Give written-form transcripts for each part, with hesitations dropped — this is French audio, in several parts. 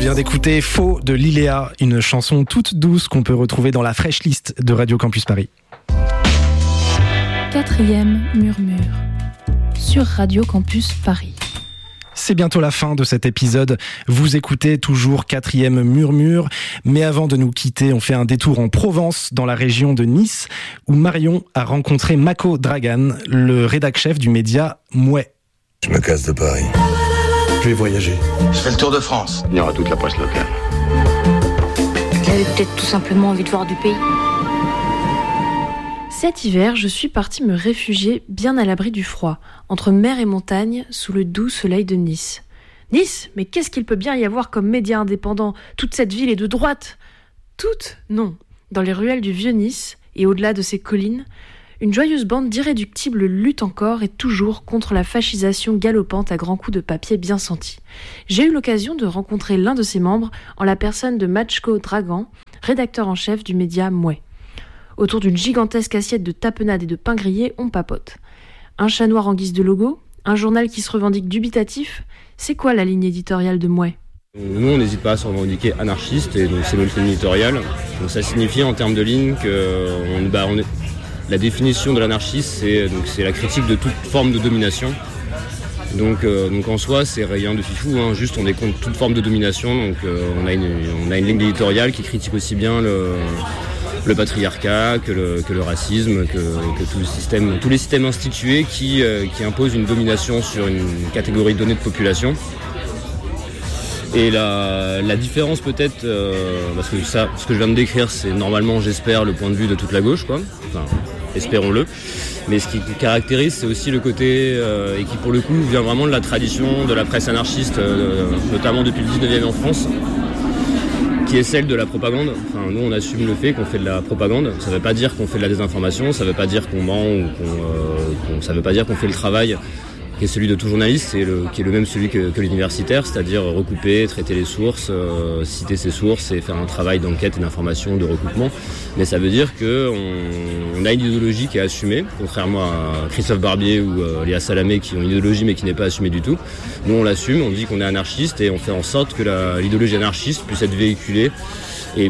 vient d'écouter Faux de Liléa, une chanson toute douce qu'on peut retrouver dans la fraîche liste de Radio Campus Paris. 4e murmure sur Radio Campus Paris. C'est bientôt la fin de cet épisode. Vous écoutez toujours 4e murmure. Mais avant de nous quitter, on fait un détour en Provence, dans la région de Nice, où Marion a rencontré Mako Dragan, le rédac-chef du média Mouais. Je me casse de Paris. Je vais voyager. Je fais le tour de France. Il y aura toute la presse locale. Vous avez peut-être tout simplement envie de voir du pays. Cet hiver, je suis partie me réfugier bien à l'abri du froid, entre mer et montagne, sous le doux soleil de Nice. Nice ? Mais qu'est-ce qu'il peut bien y avoir comme média indépendant ? Toute cette ville est de droite ? Toute ? Non. Dans les ruelles du vieux Nice, et au-delà de ces collines, une joyeuse bande d'irréductibles lutte encore et toujours contre la fascisation galopante à grands coups de papier bien sentis. J'ai eu l'occasion de rencontrer l'un de ses membres en la personne de Mako Dragan, rédacteur en chef du média Mouais. Autour d'une gigantesque assiette de tapenade et de pain grillé, on papote. Un chat noir en guise de logo, un journal qui se revendique dubitatif. C'est quoi la ligne éditoriale de Mouais ? Nous, on n'hésite pas à se revendiquer anarchiste, et donc c'est notre ligne éditoriale. Donc ça signifie en termes de ligne que la définition de l'anarchiste, c'est la critique de toute forme de domination. Donc en soi, c'est rien de fifou, hein. Juste on est contre toute forme de domination. Donc on a une ligne éditoriale qui critique aussi bien le patriarcat, que le racisme, que tous les systèmes institués qui imposent une domination sur une catégorie donnée de population. Et la différence peut-être, parce que ça, ce que je viens de décrire, c'est normalement, j'espère, le point de vue de toute la gauche, quoi. Enfin, espérons-le. Mais ce qui caractérise, c'est aussi le côté, et qui pour le coup vient vraiment de la tradition de la presse anarchiste, notamment depuis le 19e en France, qui est celle de la propagande. Enfin, nous, on assume le fait qu'on fait de la propagande. Ça ne veut pas dire qu'on fait de la désinformation, ça ne veut pas dire qu'on ment, ça ne veut pas dire qu'on fait le travail qui est celui de tout journaliste, qui est le même celui que l'universitaire, c'est-à-dire recouper, traiter les sources, citer ses sources et faire un travail d'enquête et d'information, de recoupement. Mais ça veut dire qu'on a une idéologie qui est assumée, contrairement à Christophe Barbier ou Léa Salamé qui ont une idéologie mais qui n'est pas assumée du tout. Nous, on l'assume, on dit qu'on est anarchiste et on fait en sorte que l'idéologie anarchiste puisse être véhiculée et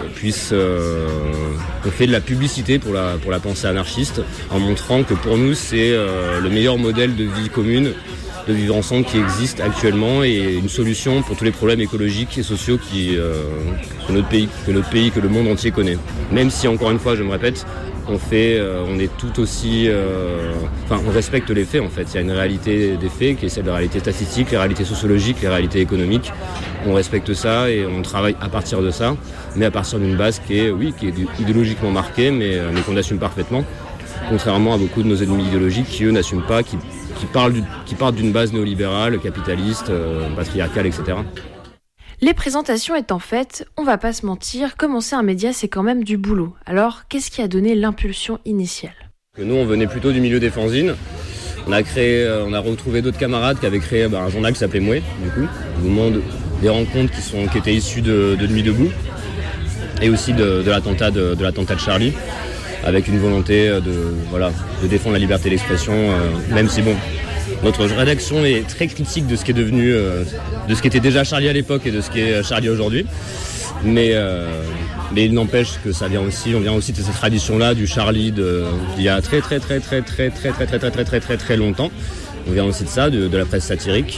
on fait de la publicité pour la pensée anarchiste en montrant que pour nous c'est le meilleur modèle de vie commune, de vivre ensemble qui existe actuellement et une solution pour tous les problèmes écologiques et sociaux que notre pays, que le monde entier connaît. Même si, encore une fois, je me répète, on est tout aussi... on respecte les faits en fait. Il y a une réalité des faits qui est celle de la réalité statistique, les réalités sociologiques, les réalités économiques. On respecte ça et on travaille à partir de ça, mais à partir d'une base qui est idéologiquement marquée, mais qu'on assume parfaitement. Contrairement à beaucoup de nos ennemis idéologiques qui, eux, n'assument pas, qui partent d'une base néolibérale, capitaliste, patriarcale, etc. Les présentations étant faites, on va pas se mentir, commencer un média c'est quand même du boulot. Alors, qu'est-ce qui a donné l'impulsion initiale ? Nous, on venait plutôt du milieu des fanzines. On a retrouvé d'autres camarades qui avaient créé un journal qui s'appelait Mouais, du coup. Au moment des rencontres qui étaient issues de Nuit debout et aussi de l'attentat de Charlie, avec une volonté de défendre la liberté d'expression, même si notre rédaction est très critique de ce qui est devenu, de ce qui était déjà Charlie à l'époque et de ce qui est Charlie aujourd'hui. Mais il n'empêche que on vient aussi de cette tradition-là du Charlie d'il y a très très très très très très très très très très très très très longtemps. On vient aussi de ça, de la presse satirique.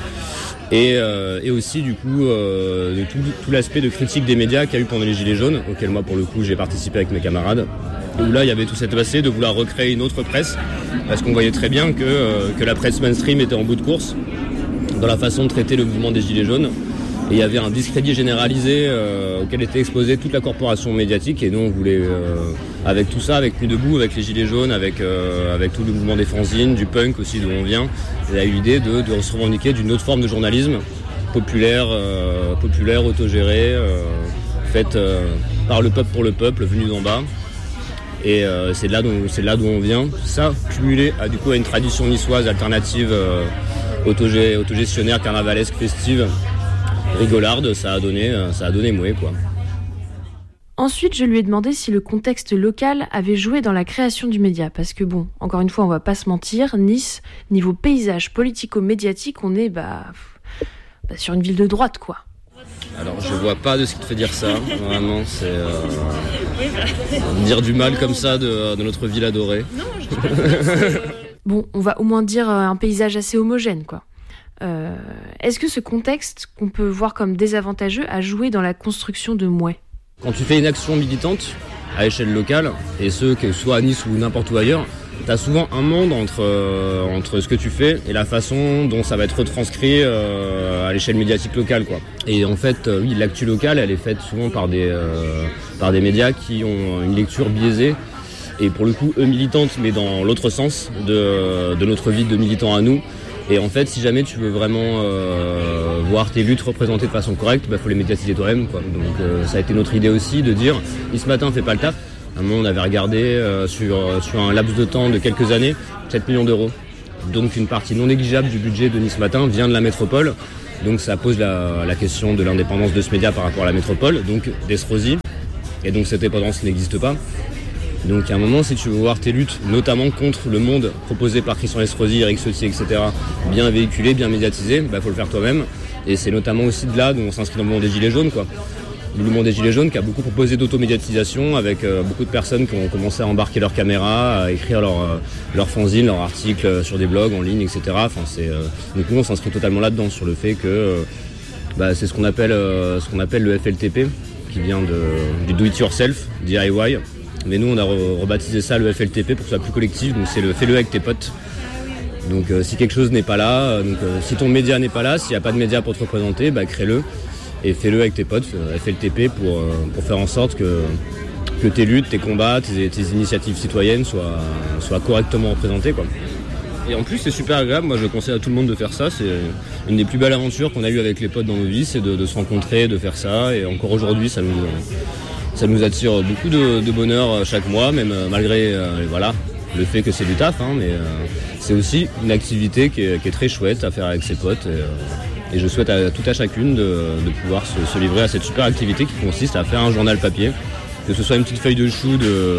Et aussi du coup de tout l'aspect de critique des médias qu'il y a eu pendant les Gilets jaunes, auquel moi pour le coup j'ai participé avec mes camarades, où là il y avait tout cet aspect de vouloir recréer une autre presse, parce qu'on voyait très bien que la presse mainstream était en bout de course dans la façon de traiter le mouvement des Gilets jaunes, et il y avait un discrédit généralisé auquel était exposée toute la corporation médiatique, et nous on voulait avec tout ça, avec Nuit debout, avec les Gilets jaunes, avec tout le mouvement des fanzines, du punk aussi d'où on vient, il y a eu l'idée de se revendiquer d'une autre forme de journalisme populaire, autogéré, faite par le peuple pour le peuple, venu d'en bas. Et c'est de là d'où on vient. Ça, cumulé à une tradition niçoise alternative, autogestionnaire, carnavalesque, festive, rigolarde, ça a donné Mouais, quoi. Ensuite, je lui ai demandé si le contexte local avait joué dans la création du média. Parce que encore une fois, on va pas se mentir, Nice, niveau paysage politico-médiatique, on est sur une ville de droite, quoi. Alors je vois pas de ce qui te fait dire ça, vraiment c'est dire du mal comme ça de notre ville adorée. Bon, on va au moins dire un paysage assez homogène, quoi. Est-ce que ce contexte, qu'on peut voir comme désavantageux, a joué dans la construction de Mouais ? Quand tu fais une action militante à échelle locale, et ce, que ce soit à Nice ou n'importe où ailleurs, t'as souvent un monde entre ce que tu fais et la façon dont ça va être retranscrit à l'échelle médiatique locale, quoi. Et en fait, oui, l'actu locale, elle est faite souvent par des médias qui ont une lecture biaisée. Et pour le coup, eux militantes, mais dans l'autre sens de notre vie de militants à nous. Et en fait, si jamais tu veux vraiment voir tes luttes représentées de façon correcte, faut les médiatiser toi-même, quoi. Donc ça a été notre idée aussi de dire, ce matin, fait pas le taf. À un moment, on avait regardé sur un laps de temps de quelques années, 7 millions d'euros. Donc une partie non négligeable du budget de Nice Matin vient de la métropole. Donc ça pose la question de l'indépendance de ce média par rapport à la métropole, donc d'Estrosi. Et donc cette dépendance n'existe pas. Donc à un moment, si tu veux voir tes luttes, notamment contre le monde proposé par Christian Estrosi, Eric Ciotti, etc., bien véhiculé, bien médiatisé, faut le faire toi-même. Et c'est notamment aussi de là où on s'inscrit dans le mouvement des Gilets jaunes, quoi. Le mouvement des Gilets jaunes qui a beaucoup proposé d'automédiatisation avec beaucoup de personnes qui ont commencé à embarquer leur caméra, à écrire leur fanzine, leurs articles sur des blogs en ligne, etc. Donc nous, on s'inscrit totalement là-dedans sur le fait que c'est ce qu'on appelle le FLTP, qui vient du do it yourself, DIY. Mais nous, on a rebaptisé ça le FLTP pour que ce soit plus collectif, donc c'est le fais-le avec tes potes. Donc si quelque chose n'est pas là, si ton média n'est pas là, s'il n'y a pas de média pour te représenter, crée-le et fais-le avec tes potes, FLTP, pour faire en sorte que tes luttes, tes combats, tes initiatives citoyennes soient correctement représentées, quoi. Et en plus, c'est super agréable, moi je conseille à tout le monde de faire ça, c'est une des plus belles aventures qu'on a eues avec les potes dans nos vies, c'est de se rencontrer, de faire ça, et encore aujourd'hui, ça nous attire beaucoup de bonheur chaque mois, même malgré le fait que c'est du taf, mais c'est aussi une activité qui est très chouette à faire avec ses potes. Et je souhaite à tout à chacune de pouvoir se livrer à cette super activité qui consiste à faire un journal papier, que ce soit une petite feuille de chou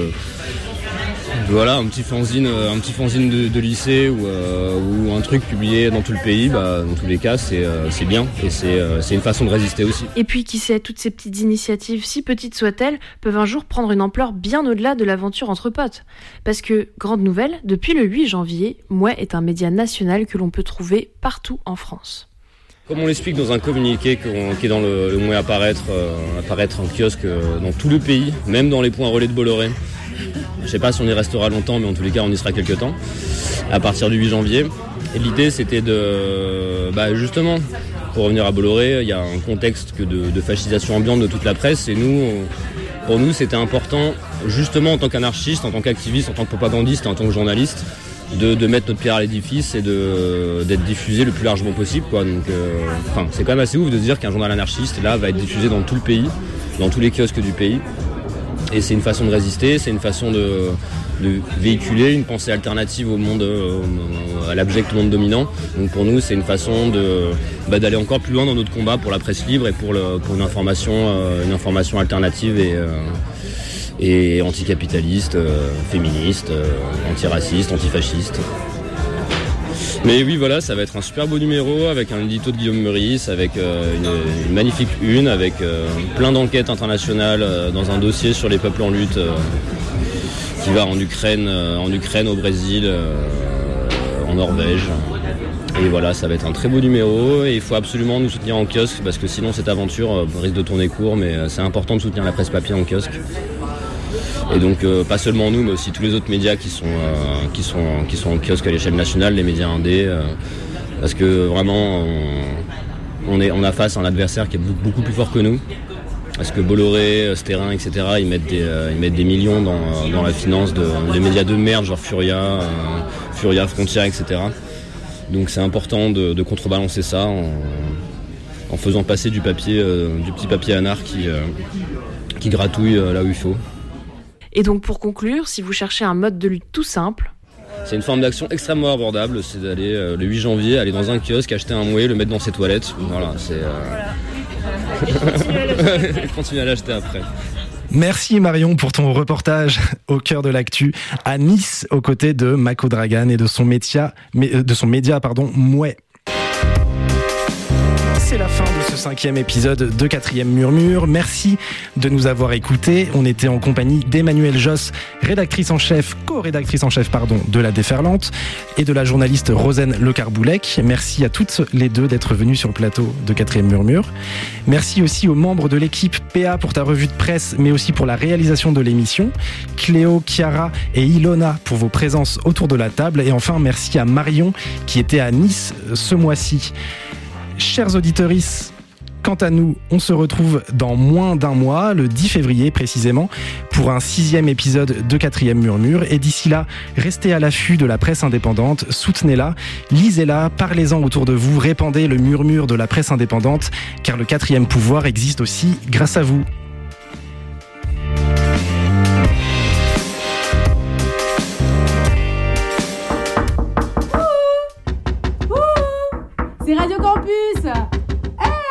un petit fanzine de lycée ou un truc publié dans tout le pays, dans tous les cas c'est bien et c'est une façon de résister aussi. Et puis qui sait, toutes ces petites initiatives, si petites soient-elles, peuvent un jour prendre une ampleur bien au-delà de l'aventure entre potes. Parce que, grande nouvelle, depuis le 8 janvier, Mouais est un média national que l'on peut trouver partout en France. Comme on l'explique dans un communiqué qui est dans le Mouais apparaître en kiosque dans tout le pays, même dans les points relais de Bolloré. Je sais pas si on y restera longtemps, mais en tous les cas on y sera quelques temps, à partir du 8 janvier. Et l'idée c'était justement, pour revenir à Bolloré, il y a un contexte de fascisation ambiante de toute la presse, et pour nous c'était important, justement en tant qu'anarchiste, en tant qu'activiste, en tant que propagandiste, en tant que journaliste, de mettre notre pierre à l'édifice et d'être diffusé le plus largement possible, quoi. Donc, c'est quand même assez ouf de se dire qu'un journal anarchiste là va être diffusé dans tout le pays, dans tous les kiosques du pays. Et c'est une façon de résister, c'est une façon de véhiculer une pensée alternative au monde, à l'abject monde dominant. Donc pour nous, c'est une façon d'aller encore plus loin dans notre combat pour la presse libre et pour une information alternative et anticapitaliste, féministe, antiraciste, antifasciste. Mais oui, voilà, ça va être un super beau numéro avec un édito de Guillaume Meurice, avec une magnifique une, avec plein d'enquêtes internationales dans un dossier sur les peuples en lutte qui va en Ukraine, au Brésil, en Norvège. Et voilà, ça va être un très beau numéro et il faut absolument nous soutenir en kiosque parce que sinon cette aventure risque de tourner court, mais c'est important de soutenir la presse papier en kiosque. Et donc pas seulement nous, mais aussi tous les autres médias qui sont en kiosque à l'échelle nationale, les médias indés, parce que vraiment on a face à un adversaire qui est beaucoup plus fort que nous. Parce que Bolloré, Sterrin, etc., ils mettent des millions dans la finance de médias de merde, genre Furia, Frontières, etc. Donc c'est important de contrebalancer ça en faisant passer du petit papier anard qui gratouille là où il faut. Et donc pour conclure, si vous cherchez un mode de lutte tout simple... C'est une forme d'action extrêmement abordable, c'est d'aller le 8 janvier, aller dans un kiosque, acheter un Mouais, le mettre dans ses toilettes. Voilà, c'est... Continuer à l'acheter après. Merci Marion pour ton reportage au cœur de l'actu à Nice, aux côtés de Mako Dragan et de son média Mouais. C'est la fin de ce 5e épisode de 4e Murmure. Merci de nous avoir écoutés. On était en compagnie d'Emmanuelle Josse, co-rédactrice en chef de La Déferlante, et de la journaliste Rosen Le Carboulec. Merci à toutes les deux d'être venues sur le plateau de 4e Murmure. Merci aussi aux membres de l'équipe PA pour ta revue de presse, mais aussi pour la réalisation de l'émission. Cléo, Chiara et Ilona pour vos présences autour de la table. Et enfin, merci à Marion qui était à Nice ce mois-ci. Chers auditeurs, quant à nous, on se retrouve dans moins d'un mois, le 10 février précisément, pour un 6e épisode de 4e Murmure. Et d'ici là, restez à l'affût de la presse indépendante, soutenez-la, lisez-la, parlez-en autour de vous, répandez le murmure de la presse indépendante, car le 4e pouvoir existe aussi grâce à vous.